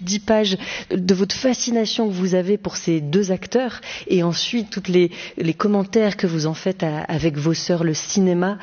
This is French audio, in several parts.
10 pages de votre fascination que vous avez pour ces deux acteurs, et ensuite toutes les commentaires que vous en faites avec vos sœurs, le cinéma,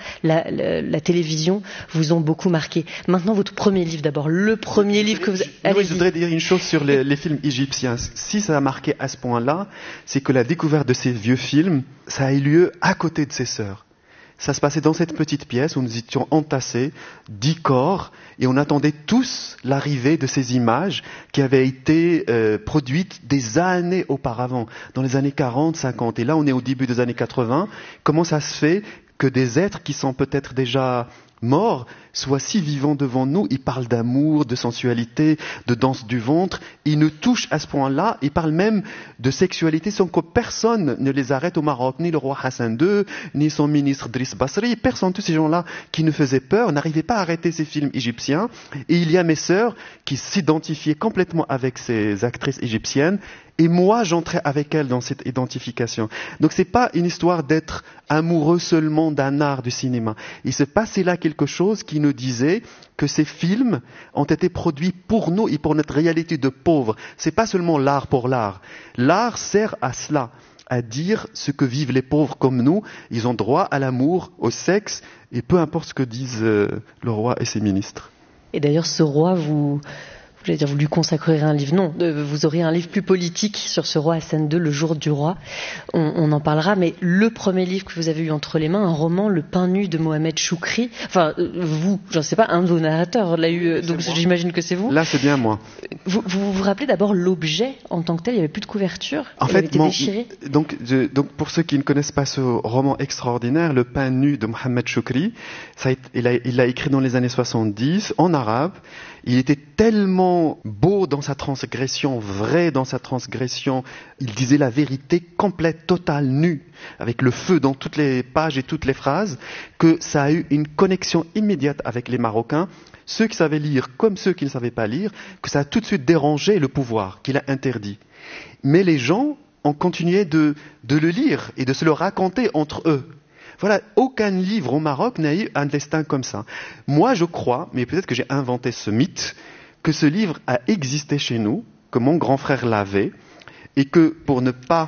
la télévision, vous ont beaucoup marqué. Maintenant, votre premier livre d'abord, le premier livre que vous... Je voudrais dire une chose sur les films égyptiens. Si ça a marqué à ce point-là, c'est que la découverte de ces vieux films, ça a eu lieu à côté de ses sœurs. Ça se passait dans cette petite pièce où nous étions entassés, 10 corps, et on attendait tous l'arrivée de ces images qui avaient été produites des années auparavant, dans les années 40, 50. Et là, on est au début des années 80. Comment ça se fait que des êtres qui sont peut-être déjà morts soient si vivants devant nous? Ils parlent d'amour, de sensualité, de danse du ventre. Ils nous touchent à ce point-là. Ils parlent même de sexualité sans que personne ne les arrête au Maroc, ni le roi Hassan II, ni son ministre Driss Basri. Personne, tous ces gens-là qui nous faisaient peur, n'arrivaient pas à arrêter ces films égyptiens. Et il y a mes sœurs qui s'identifiaient complètement avec ces actrices égyptiennes. Et moi, j'entrais avec elles dans cette identification. Donc, c'est pas une histoire d'être amoureux seulement d'un art du cinéma. Il se passait là quelque chose qui nous disait que ces films ont été produits pour nous et pour notre réalité de pauvres. C'est pas seulement l'art pour l'art. L'art sert à cela, à dire ce que vivent les pauvres comme nous. Ils ont droit à l'amour, au sexe, et peu importe ce que disent le roi et ses ministres. Et d'ailleurs, ce roi, vous lui consacrerez un livre. Non, vous aurez un livre plus politique sur ce roi Hassan II, Le jour du roi. On en parlera, mais le premier livre que vous avez eu entre les mains, un roman, Le pain nu de Mohamed Choukri. Enfin, vous, j'en sais pas, un de vos narrateurs l'a eu, donc j'imagine que c'est vous. Là, c'est bien moi. Vous rappelez d'abord l'objet en tant que tel, il n'y avait plus de couverture, en il fait, avait été déchiré. Donc, pour ceux qui ne connaissent pas ce roman extraordinaire, Le pain nu de Mohamed Choukri, il l'a écrit dans les années 70, en arabe. Il était tellement beau dans sa transgression, vrai dans sa transgression. Il disait la vérité complète, totale, nue, avec le feu dans toutes les pages et toutes les phrases, que ça a eu une connexion immédiate avec les Marocains, ceux qui savaient lire comme ceux qui ne savaient pas lire, que ça a tout de suite dérangé le pouvoir, qu'il a interdit. Mais les gens ont continué de le lire et de se le raconter entre eux. Voilà, aucun livre au Maroc n'a eu un destin comme ça. Moi, je crois, mais peut-être que j'ai inventé ce mythe, que ce livre a existé chez nous, que mon grand frère l'avait, et que pour ne pas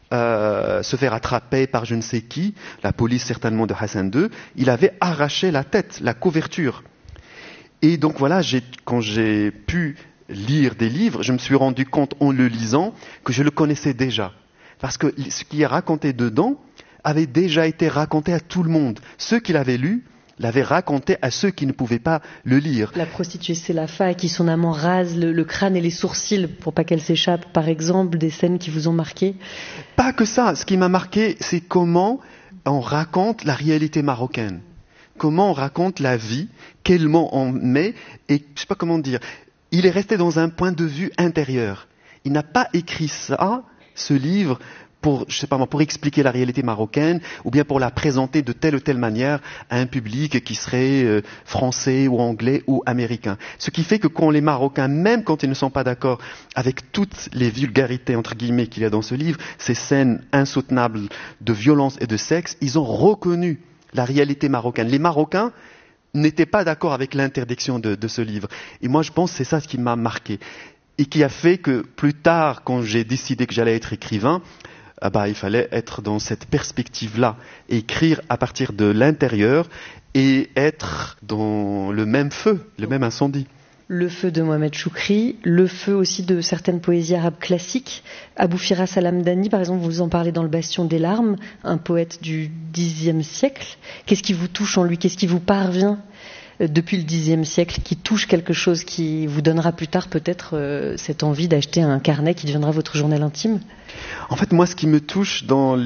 se faire attraper par je ne sais qui, la police certainement de Hassan II, il avait arraché la tête, la couverture. Et donc voilà, quand j'ai pu lire des livres, je me suis rendu compte en le lisant que je le connaissais déjà. Parce que ce qui est raconté dedans avait déjà été raconté à tout le monde. Ceux qui l'avaient lu l'avaient raconté à ceux qui ne pouvaient pas le lire. La prostituée Selafa à qui son amant rase le crâne et les sourcils pour pas qu'elle s'échappe, par exemple, des scènes qui vous ont marqué. Pas que ça. Ce qui m'a marqué, c'est comment on raconte la réalité marocaine. Comment on raconte la vie, quel mot on met, et je sais pas comment dire. Il est resté dans un point de vue intérieur. Il n'a pas écrit ça, ce livre, pour expliquer la réalité marocaine, ou bien pour la présenter de telle ou telle manière à un public qui serait français ou anglais ou américain. Ce qui fait que quand les Marocains, même quand ils ne sont pas d'accord avec toutes les vulgarités entre guillemets qu'il y a dans ce livre, ces scènes insoutenables de violence et de sexe, ils ont reconnu la réalité marocaine. Les Marocains n'étaient pas d'accord avec l'interdiction de ce livre. Et moi, je pense que c'est ça ce qui m'a marqué. Et qui a fait que plus tard, quand j'ai décidé que j'allais être écrivain, il fallait être dans cette perspective-là, écrire à partir de l'intérieur et être dans le même feu, le même incendie. Le feu de Mohamed Choukri, le feu aussi de certaines poésies arabes classiques. Abou Firas al-Hamdani, par exemple, vous en parlez dans Le Bastion des larmes, un poète du Xe siècle. Qu'est-ce qui vous touche en lui? Qu'est-ce qui vous parvient depuis le Xe siècle, qui touche quelque chose qui vous donnera plus tard peut-être cette envie d'acheter un carnet qui deviendra votre journal intime? En fait, moi, ce qui me touche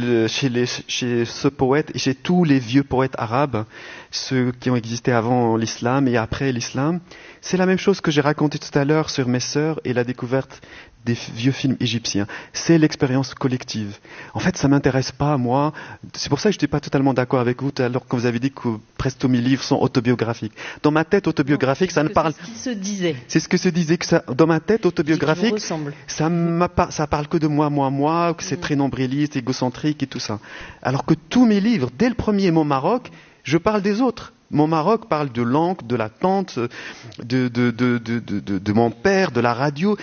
chez ce poète et chez tous les vieux poètes arabes, ceux qui ont existé avant l'islam et après l'islam, c'est la même chose que j'ai raconté tout à l'heure sur mes sœurs et la découverte des vieux films égyptiens. C'est l'expérience collective. En fait, ça m'intéresse pas, moi. C'est pour ça que je n'étais pas totalement d'accord avec vous, alors quand vous avez dit que presque tous mes livres sont autobiographiques. Dans ma tête autobiographique, ça ne parle... C'est ce qui se disait. C'est ce que se disait, que ça, dans ma tête autobiographique, ça parle que de moi, que c'est très nombriliste, égocentrique et tout ça. Alors que tous mes livres, dès le premier Mon Maroc, je parle des autres. Mon Maroc parle de l'oncle, de la tante, de mon père, de la radio.